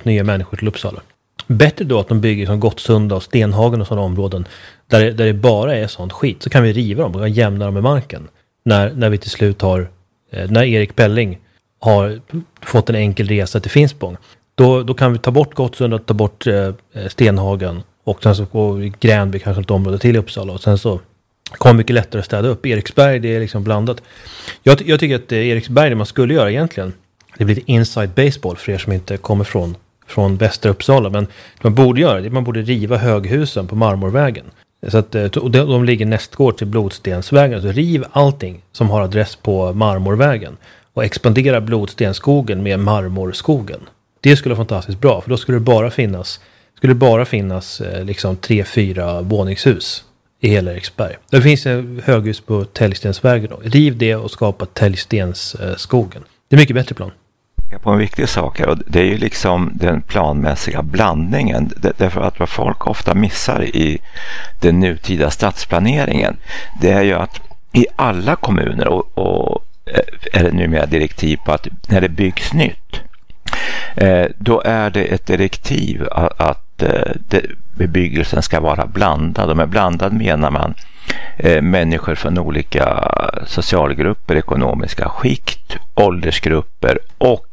loss nya människor till Uppsala. Bättre då att de bygger som Gottsunda och Stenhagen och sådana områden där det bara är sånt skit. Så kan vi riva dem och jämna dem med marken. När vi till slut när Erik Pelling har fått en enkel resa till Finspång. Då kan vi ta bort Gottsunda, ta bort Stenhagen och sen så går Gränby kanske ett område till i Uppsala och sen så kommer mycket lättare att städa upp. Eriksberg, det är liksom blandat. Jag tycker att Eriksberg, det man skulle göra egentligen, det blir lite inside baseball för er som inte kommer från västra Uppsala, men man borde göra det. Man borde riva höghusen på Marmorvägen. Så att de ligger nästgård till Blodstensvägen. Så riv allting som har adress på Marmorvägen och expandera Blodstensskogen med Marmorskogen. Det skulle vara fantastiskt bra, för då skulle det bara finnas liksom 3-4 våningshus i hela Eriksberg. Det finns en höghus på Täljstensvägen då. Riv det och skapa Täljstensskogen. Det är mycket bättre plan. På en viktig sak här, och det är ju liksom den planmässiga blandningen, därför att vad folk ofta missar i den nutida stadsplaneringen, det är ju att i alla kommuner och är det numera direktiv på att när det byggs nytt, då är det ett direktiv att bebyggelsen ska vara blandad, och med blandad menar man människor från olika socialgrupper, ekonomiska skikt, åldersgrupper och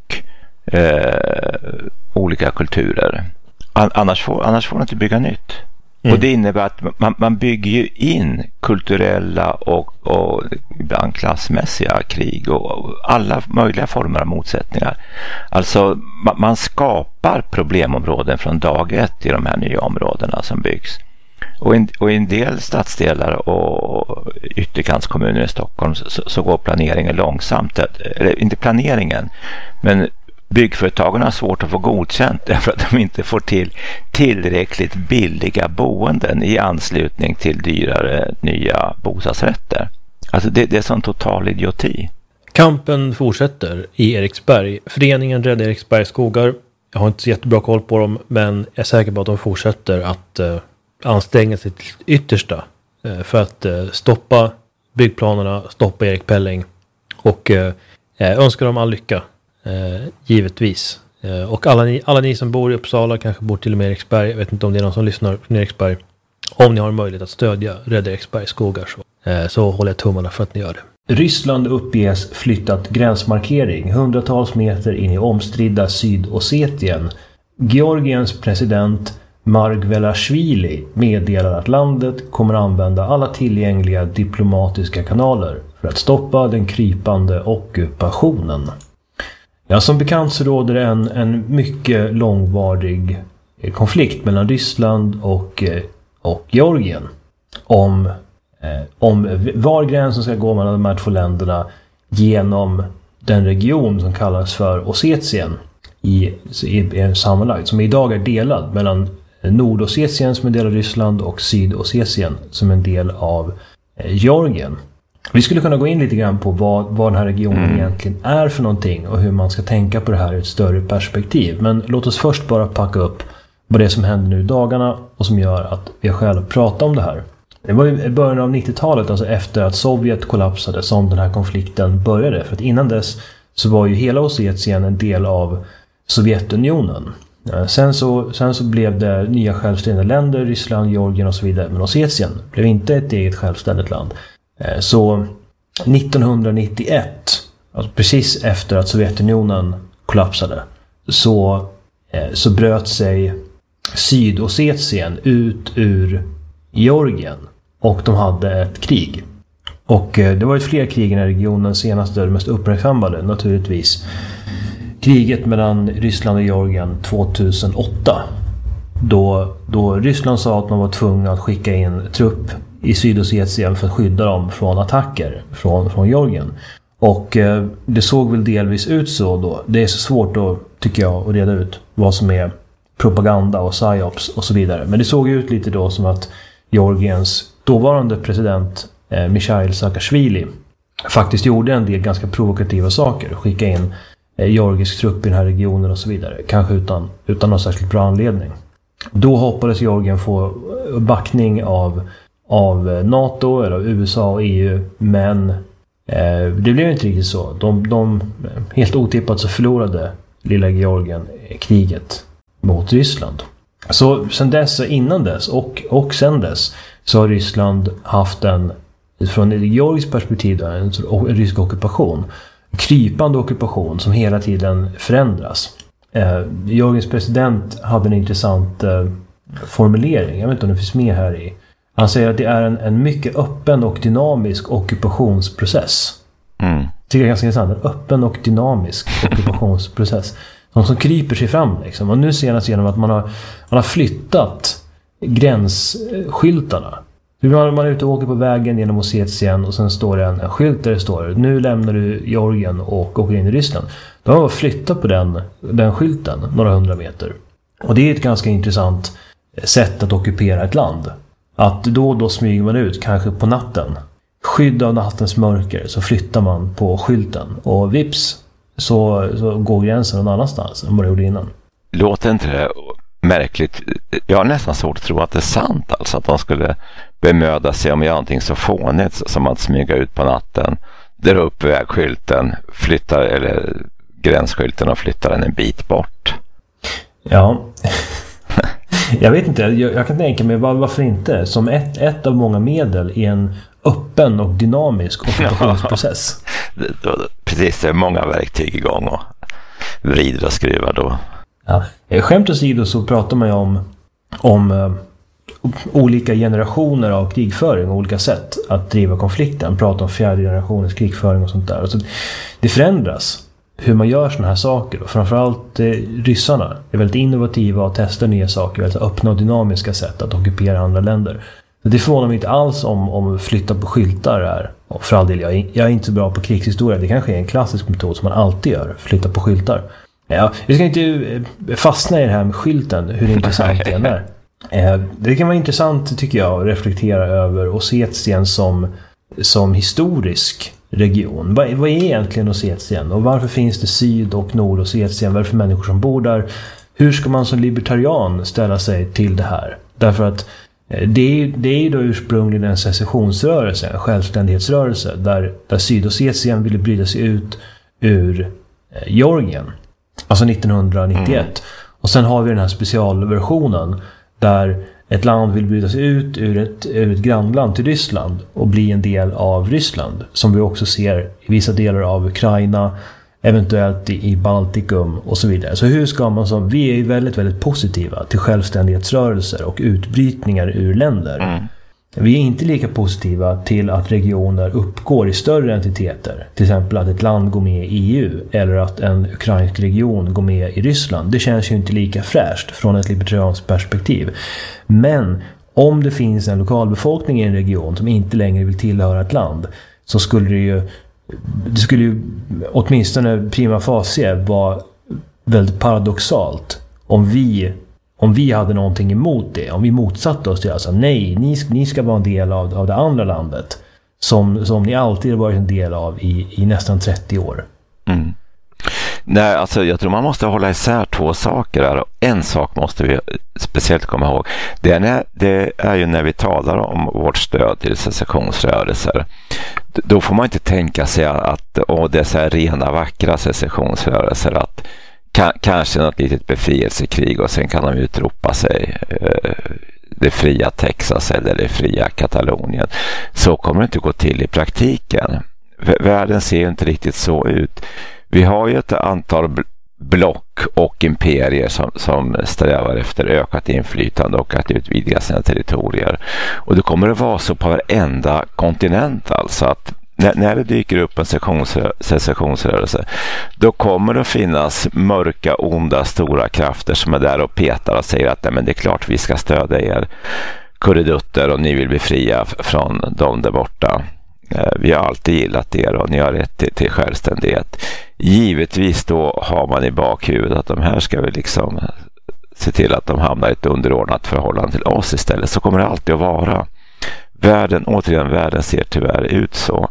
olika kulturer. Annars får man inte bygga nytt. Och det innebär att man bygger ju in kulturella och ibland klassmässiga krig och alla möjliga former av motsättningar. Alltså man skapar problemområden från dag ett i de här nya områdena som byggs. Och i en del stadsdelar och ytterkantskommuner i Stockholm så går planeringen långsamt. Eller inte planeringen, men byggföretagen har svårt att få godkänt därför att de inte får till tillräckligt billiga boenden i anslutning till dyrare nya bostadsrätter. Alltså det är sån total idioti. Kampen fortsätter i Eriksberg. Föreningen Rädda Eriksbergs skogar. Jag har inte så jättebra koll på dem, men jag är säker på att de fortsätter att anstränga sig till yttersta för att stoppa byggplanerna, stoppa Erik Pelling och önskar dem all lycka. Givetvis. Och alla ni som bor i Uppsala, kanske bor till och med i Eriksberg, jag vet inte om det är någon som lyssnar från Eriksberg, om ni har möjlighet att stödja Rädda Eriksbergs skogar så håller jag tummarna för att ni gör det. Ryssland uppges flyttat gränsmarkering hundratals meter in i omstridda Sydossetien. Georgiens president Margvelashvili meddelar att landet kommer använda alla tillgängliga diplomatiska kanaler för att stoppa den krypande ockupationen. Ja, som bekant så råder en mycket långvarig konflikt mellan Ryssland och Georgien om var gränsen ska gå mellan de här två länderna genom den region som kallas för Ossetien i en sammanlagt, som idag är delad mellan Nordossetien som en del av Ryssland och Sydossetien som en del av Georgien. Vi skulle kunna gå in lite grann på vad den här regionen egentligen är för någonting och hur man ska tänka på det här i ett större perspektiv. Men låt oss först bara packa upp vad det är som händer nu i dagarna och som gör att vi har skäl att prata om det här. Det var ju i början av 90-talet, alltså efter att Sovjet kollapsade, som den här konflikten började. För att innan dess så var ju hela Ossetien en del av Sovjetunionen. Sen så blev det nya självständiga länder, Ryssland, Georgien och så vidare. Men Ossetien blev inte ett eget självständigt land. Så 1991, alltså precis efter att Sovjetunionen kollapsade, så bröt sig Sydossetien ut ur Georgien och de hade ett krig. Och det var ett fler krig i den här regionen, senaste det mest uppmärksammade naturligtvis kriget mellan Ryssland och Georgien 2008. Då Ryssland sa att man var tvungna att skicka in trupp i Sydossetien för att skydda dem från attacker från Georgien. Och det såg väl delvis ut så då. Det är så svårt då, tycker jag, att reda ut vad som är propaganda och psyops och så vidare. Men det såg ut lite då som att Georgiens dåvarande president Mikhail Saakashvili faktiskt gjorde en del ganska provokativa saker. Skicka in georgisk trupp i den här regionen och så vidare. Kanske utan någon särskilt bra anledning. Då hoppades Georgien få backning av NATO eller av USA och EU, men det blev inte riktigt så. De helt otippat så förlorade lilla Georgien kriget mot Ryssland. Så sen dess, innan dess och sen dess så har Ryssland haft från ett georgiskt perspektiv en rysk ockupation. En krypande ockupation som hela tiden förändras. Georgiens president hade en intressant formulering. Jag vet inte om det finns med här i. Han säger att det är en mycket öppen och dynamisk ockupationsprocess. Det tycker jag är ganska intressant. En öppen och dynamisk ockupationsprocess. Som kryper sig fram liksom. Och nu senast genom att man har flyttat gränsskyltarna. Man är ute och åker på vägen genom Ossetien och sen står det en skylt där det står nu lämnar du Georgien och åker in i Ryssland. Då har man flyttat på den skylten några 100 meter. Och det är ett ganska intressant sätt att ockupera ett land. Att då smyger man ut, kanske på natten. Skydd av nattens mörker så flyttar man på skylten. Och vips så går gränsen någon annanstans än vad det gjorde innan. Låter inte det märkligt? Jag har nästan svårt att tro att det är sant. Alltså att de skulle bemöda sig om att göra någonting så fånigt som att smyga ut på natten. Dra upp vägskylten, eller gränsskylten och flytta den en bit bort. Ja, jag vet inte. Jag kan tänka mig varför inte. Som ett av många medel i en öppen och dynamisk ockupationsprocess. Precis, det är många verktyg igång och vrider och skruvar då. Ja, skämt åsido så pratar man ju om olika generationer av krigföring och olika sätt att driva konflikten. Pratar om fjärde generationens krigföring och sånt där. Så det förändras hur man gör såna här saker. Och framförallt ryssarna är väldigt innovativa och testar nya saker. Väldigt öppna och dynamiska sätt att ockupera andra länder. Så det förvånar mig inte alls om flytta på skyltar är. Och för all del, jag är inte så bra på krigshistoria. Det kanske är en klassisk metod som man alltid gör. Flytta på skyltar. Ja, vi ska inte fastna i det här med skylten. Hur intressant det är. Det kan vara intressant tycker jag att reflektera över Ossetien som historisk region. Vad är egentligen Ossetien? Och varför finns det Syd- och Nord-Ossetien? Vad är det för människor som bor där? Hur ska man som libertarian ställa sig till det här? Därför att det är då ursprungligen en secessionsrörelse, en självständighetsrörelse där Sydossetien ville bryta sig ut ur Georgien. Alltså 1991. Och sen har vi den här specialversionen där ett land vill bryta sig ut ur ett grannland till Ryssland och bli en del av Ryssland. Som vi också ser i vissa delar av Ukraina, eventuellt i Baltikum och så vidare. Så hur ska man vi är ju väldigt, väldigt positiva till självständighetsrörelser och utbrytningar ur länder. Vi är inte lika positiva till att regioner uppgår i större entiteter. Till exempel att ett land går med i EU eller att en ukrainsk region går med i Ryssland. Det känns ju inte lika fräscht från ett libertarianskt perspektiv. Men om det finns en lokalbefolkning i en region som inte längre vill tillhöra ett land så skulle det skulle ju åtminstone prima facie vara väldigt paradoxalt om vi hade någonting emot det, om vi motsatte oss det, alltså nej, ni ska vara en del av det andra landet som ni alltid har varit en del av i nästan 30 år. Nej, alltså jag tror man måste hålla isär två saker här. En sak måste vi speciellt komma ihåg. Det är ju när vi talar om vårt stöd till secessionsrörelser. Då får man inte tänka sig att det är så här rena vackra secessionsrörelser att kanske något litet befrielsekrig och sen kan de utropa sig det fria Texas eller det fria Katalonien. Så kommer det inte gå till i praktiken. Världen ser ju inte riktigt så ut. Vi har ju ett antal block och imperier som strävar efter ökat inflytande och att utvidga sina territorier. Och det kommer att vara så på varenda kontinent alltså att när det dyker upp en secessionsrörelse då kommer det att finnas mörka, onda, stora krafter som är där och petar och säger att nej, men det är klart vi ska stödja er kuridutter och ni vill bli fria från dem där borta. Vi har alltid gillat er och ni har rätt till självständighet. Givetvis då har man i bakhuvudet att de här ska vi liksom se till att de hamnar i ett underordnat förhållande till oss istället. Så kommer det alltid att vara. Världen ser tyvärr ut så.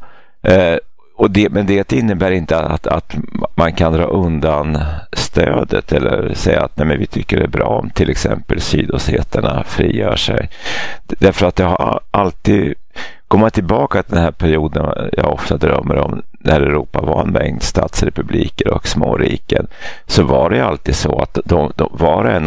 Men det innebär inte att man kan dra undan stödet eller säga att nej, men vi tycker det är bra om till exempel sydosseterna frigör sig. Därför att det har alltid kommer tillbaka till den här perioden jag ofta drömmer om när Europa var en mängd statsrepubliker och småriken så var det alltid så att var och en